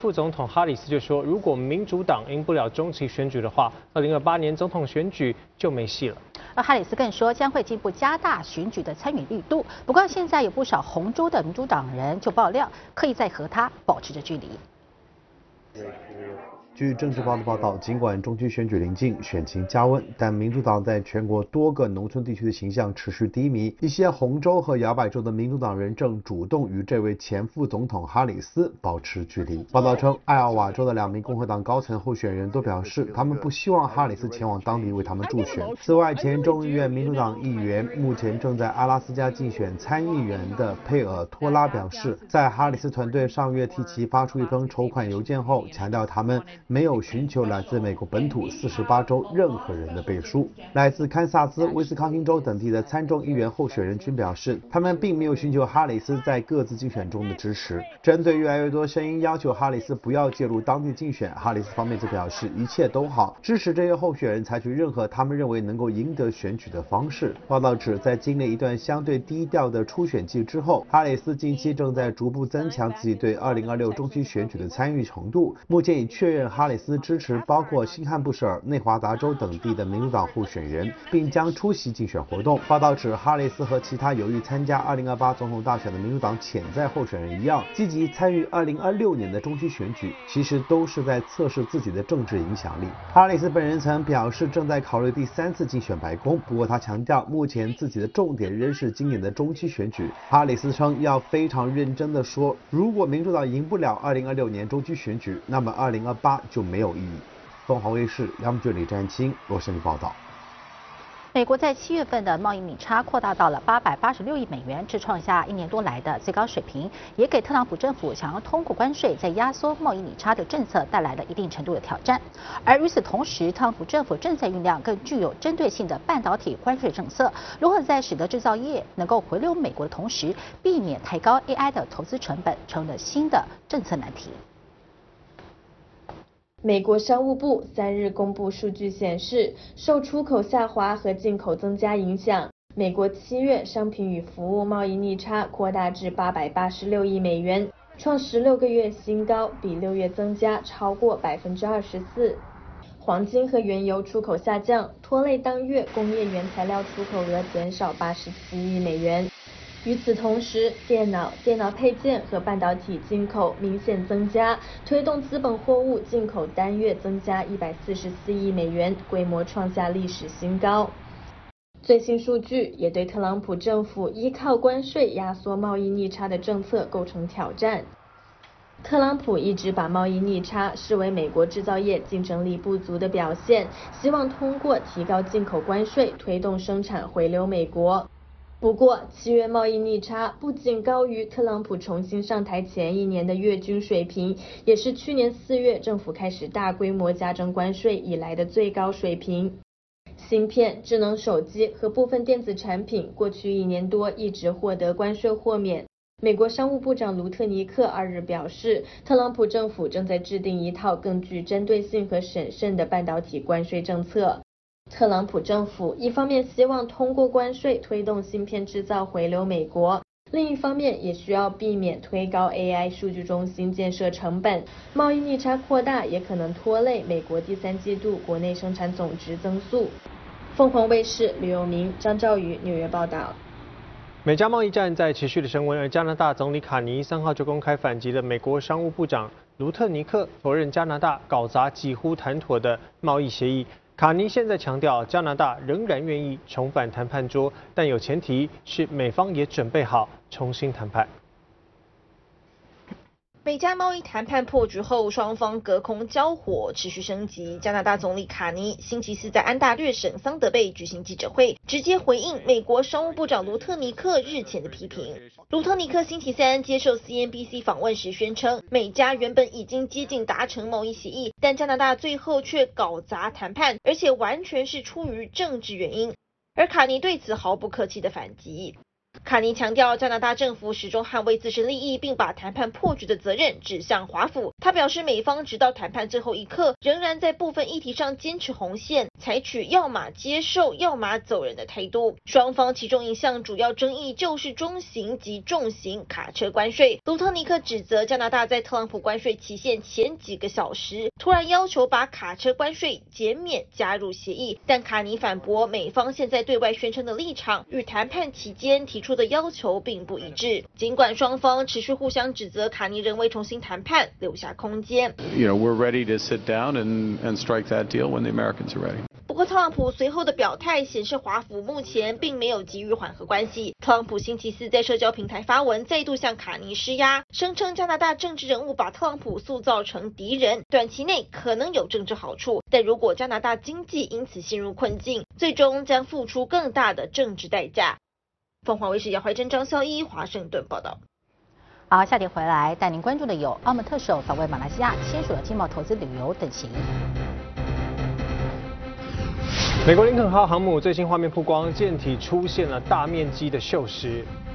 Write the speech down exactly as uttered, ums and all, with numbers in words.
副总统哈里斯就说，如果民主党赢不了中期选举的话，二零二八年总统选举就没戏了。 而哈里斯更说，将会进一步加大选举的参与力度。不过，现在有不少红州的民主党人就爆料，刻意在和他保持着距离。 据政治报的报道，尽管中期选举临近，选情加温，但民主党在全国多个农村地区的形象持续低迷。一些红州和摇摆州的民主党人正主动与这位前副总统哈里斯保持距离。报道称，艾奥瓦州的两名共和党高层候选人都表示，他们不希望哈里斯前往当地为他们助选。此外，前众议院民主党议员、目前正在阿拉斯加竞选参议员的佩尔托拉表示，在哈里斯团队上月替其发出一封筹款邮件后，强调他们没有寻求来自美国本土四十八州任何人的背书。来自堪萨斯、威斯康星州等地的参众议员候选人均表示，他们并没有寻求哈里斯在各自竞选中的支持。针对越来越多声音要求哈里斯不要介入当地竞选，哈里斯方面则表示一切都好，支持这些候选人采取任何他们认为能够赢得选举的方式。报道指，在经历一段相对低调的初选季之后，哈里斯近期正在逐步增强自己对二零二六中期选举的参与程度。目前已确认哈里斯支持包括新罕布什尔、内华达州等地的民主党候选人，并将出席竞选活动。报道指，哈里斯和其他有意参加二零二八总统大选的民主党潜在候选人一样，积极参与二零二六年的中期选举，其实都是在测试自己的政治影响力。哈里斯本人曾表示正在考虑第三次竞选白宫，不过他强调目前自己的重点仍是今年的中期选举。哈里斯称要非常认真地说，如果民主党赢不了二零二六年中期选举，那么二零二八就没有意义。凤凰卫视杨俊李占清罗森报道。 美国在七月份的贸易逆差扩大到了八百八十六亿美元，这创下一年多来的最高水平，也给特朗普政府想要通过关税在压缩贸易逆差的政策带来了一定程度的挑战。而与此同时，特朗普政府正在酝酿更具有针对性的半导体关税政策，如何在使得制造业能够回流美国的同时，避免抬高 A I 的投资成本，成了新的政策难题。 美国商务部三日公布数据显示，受出口下滑和进口增加影响，美国七月商品与服务贸易逆差扩大至八百八十六亿美元，创十六个月新高，比六月增加超过百分之二十四。黄金和原油出口下降，拖累当月工业原材料出口额减少八十七亿美元。与此同时，电脑、电脑配件和半导体进口明显增加，推动资本货物进口单月增加一百四十四亿美元，规模创下历史新高。最新数据也对特朗普政府依靠关税压缩贸易逆差的政策构成挑战。特朗普一直把贸易逆差视为美国制造业竞争力不足的表现，希望通过提高进口关税推动生产回流美国。不过，七月贸易逆差不仅高于特朗普重新上台前一年的月均水平，也是去年四月政府开始大规模加征关税以来的最高水平。芯片、智能手机和部分电子产品过去一年多一直获得关税豁免。美国商务部长卢特尼克二日表示，特朗普政府正在制定一套更具针对性和审慎的半导体关税政策。特朗普政府一方面希望通过关税推动芯片制造回流美国，另一方面也需要避免推高 A I 数据中心建设成本。贸易逆差扩大也可能拖累美国第三季度国内生产总值增速。凤凰卫视吕友明、张兆宇纽约报道。 美加贸易战在持续的升温，而加拿大总理卡尼三号就公开反击了美国商务部长卢特尼克，否认加拿大搞砸几乎谈妥的贸易协议。卡尼现在强调，加拿大仍然愿意重返谈判桌，但有前提是美方也准备好重新谈判。 美加贸易谈判破局后，双方隔空交火持续升级。加拿大总理卡尼星期四在安大略省桑德贝举行记者会，直接回应美国商务部长卢特尼克日前的批评。卢特尼克星期三接受 C N B C 访问时宣称，美加原本已经接近达成贸易协议，但加拿大最后却搞砸谈判，而且完全是出于政治原因。而卡尼对此毫不客气的反击。卡尼强调，加拿大政府始终捍卫自身利益，并把谈判破局的责任指向华府。他表示，美方直到谈判最后一刻，仍然在部分议题上坚持红线， 采取要么接受，要么走人的态度。双方其中一项主要争议就是中型及重型卡车关税。卢特尼克指责加拿大在特朗普关税期限前几个小时突然要求把卡车关税减免加入协议，但卡尼反驳美方现在对外宣称的立场与谈判期间提出的要求并不一致。尽管双方持续互相指责，卡尼仍未重新谈判留下空间。 You know, we're ready to sit down and and strike that deal when the Americans are ready. 不过，特朗普随后的表态显示，华府目前并没有急于缓和关系。特朗普星期四在社交平台发文，再度向卡尼施压，声称加拿大政治人物把特朗普塑造成敌人，短期内可能有政治好处，但如果加拿大经济因此陷入困境，最终将付出更大的政治代价。凤凰卫视姚怀珍、张孝一华盛顿报道。 好，下题回来带您关注的有澳门特首访问马来西亚，签署了经贸投资旅游等协议。 美国林肯号航母最新画面曝光，舰体出现了大面积的锈蚀。